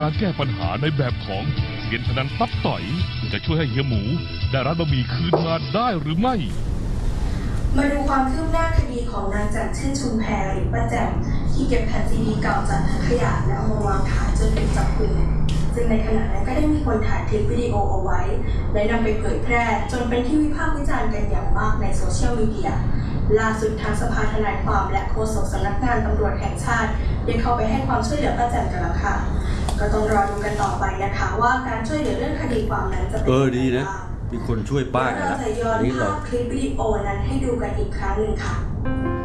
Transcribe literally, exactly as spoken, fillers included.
การแก้ปัญหาในแบบของเซียนพนันตับต่อยจะช่วยให้เฮียหมูได้ร้านบะหมี่คืนมาได้หรือไม่มาดูความคืบหน้าคดีของนางแจ่มชื่นชุมแพรหรือป้าแจ่มที่เก็บแผ่นซีดีเก่าจากถังขยะแล้วมาวางขายจนถูกจับกุมซึ่งในขณะนั้นก็ได้มีคนถ่ายคลิปวิดีโอเอาไว้และนำไปเผยแพร่จนเป็นที่วิพากษ์วิจารณ์กันอย่างมากในโซเชียลมีเดียล่าสุดทางสภาทนายความและโฆษกสำนักงานตำรวจแห่งชาติได้เข้าไปให้ความช่วยเหลือป้าแจ่มกันแล้วค่ะก็ต้องรอดูกันต่อไปนะคะว่าการช่วยเหลือเรื่องคดีความนั้นจะเป็นยังไงบ้างมีคนช่วยป้ากันแล้วเราจะย้อนภาพคลิปวิดีโอนั้นให้ดูกันอีกครั้งหนึ่งค่ะ